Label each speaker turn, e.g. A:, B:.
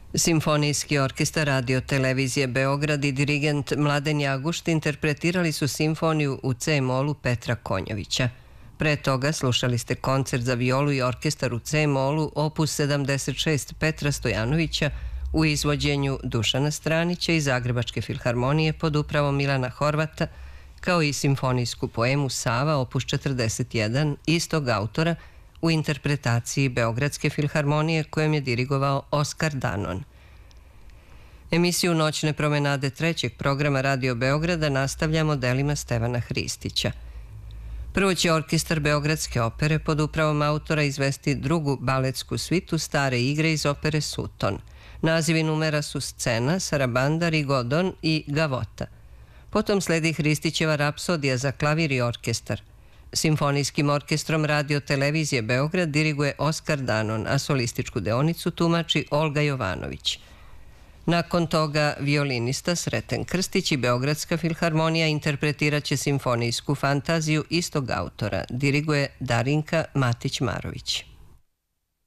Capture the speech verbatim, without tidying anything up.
A: Simfonijski orkestar Radio televizije Beograd i dirigent Mladen Jagušt interpretirali su simfoniju u C-molu Petra Konjovića. Pre toga slušali ste koncert za violu i orkestar u C-molu opus sedamdeset šest Petra Stojanovića u izvođenju Dušana Stranića i Zagrebačke filharmonije pod upravom Milana Horvata, kao i simfonijsku poemu Sava opus četrdeset jedan istog autora u interpretaciji Beogradske filharmonije kojom je dirigovao Oskar Danon. Emisiju Noćne promenade trećeg programa Radio Beograda nastavljamo delima Stevana Hristića. Prvo će orkestar Beogradske opere pod upravom autora izvesti drugu baletsku svitu Stare igre iz opere Suton. Nazivi numera su Scena, Sarabanda, Rigodon i Gavota. Potom sledi Hristićeva rapsodija za klavir i orkestar. Simfonijskim orkestrom Radio televizije Beograd diriguje Oskar Danon, a solističku deonicu tumači Olga Jovanović. Nakon toga violinista Sreten Krstić i Beogradska filharmonija interpretiraće simfonijsku fantaziju istog autora, diriguje Darinka Matić-Marović.